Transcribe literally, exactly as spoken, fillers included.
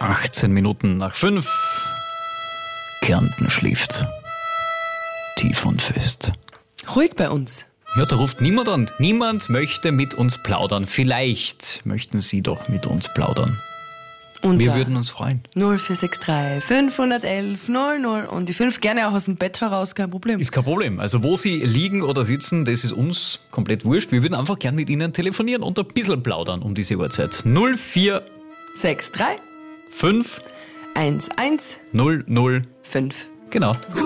achtzehn Minuten nach fünf. Kärnten schläft tief und fest. Ruhig bei uns. Ja, da ruft niemand an. Niemand möchte mit uns plaudern. Vielleicht möchten Sie doch mit uns plaudern. Unter Wir würden uns freuen. null vier sechs drei fünf eins eins null null und die fünf gerne auch aus dem Bett heraus, kein Problem. Ist kein Problem. Also wo Sie liegen oder sitzen, das ist uns komplett wurscht. Wir würden einfach gern mit Ihnen telefonieren und ein bisschen plaudern um diese Uhrzeit. null vier sechs drei fünf eins eins null null fünf. Genau.